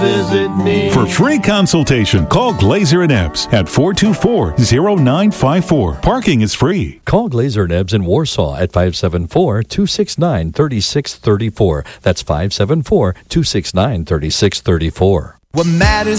visit me. For free consultation, call Glazer and Epps at 424-0954. Parking is free. Call Glazer and Ebbs in Warsaw at 574-269-3634. That's 574-269-3634. What matters